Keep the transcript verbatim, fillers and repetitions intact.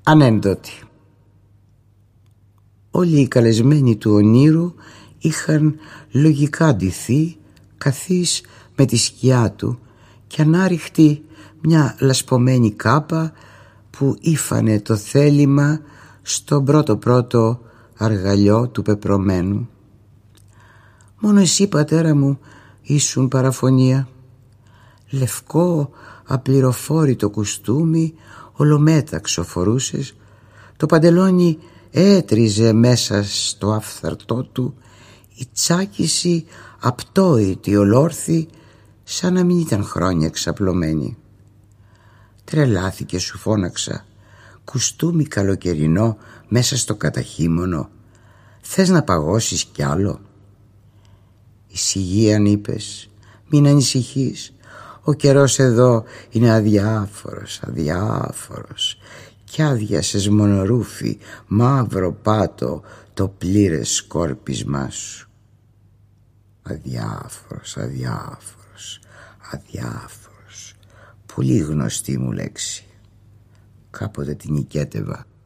ανένδοτη. Όλοι οι καλεσμένοι του ονείρου είχαν λογικά ντυθεί καθής με τη σκιά του και ανάρριχτη μια λασπωμένη κάπα που ήφανε το θέλημα στον πρώτο πρώτο αργαλιό του πεπρωμένου. Μόνο εσύ, πατέρα μου, ήσουν παραφωνία. Λευκό απληροφόρητο κουστούμι ολομέταξο φορούσες, το παντελόνι έτριζε μέσα στο αφθαρτό του, η τσάκιση απτόητη ολόρθη, σαν να μην ήταν χρόνια εξαπλωμένη. Τρελάθηκε, σου φώναξα, κουστούμι καλοκαιρινό μέσα στο καταχύμωνο, θες να παγώσεις κι άλλο? Ησυχίαν, είπες, μην ανησυχείς, ο καιρός εδώ είναι αδιάφορος, αδιάφορος. Κι άδειασες μονορούφι, μαύρο πάτο, το πλήρες σκόρπισμά σου. Αδιάφορος, αδιάφορος, αδιάφορος. Πολύ γνωστή μου λέξη. Κάποτε την οικέτευα.